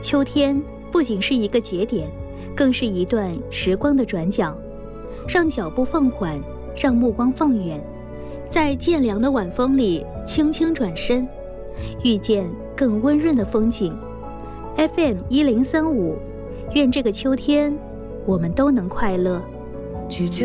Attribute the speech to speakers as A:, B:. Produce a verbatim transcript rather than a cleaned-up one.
A: 秋天不仅是一个节点，更是一段时光的转角，让脚步放缓，让目光放远，在渐凉的晚风里轻轻转身，遇见更温润的风景。 F M 一零三五，愿这个秋天我们都能快乐。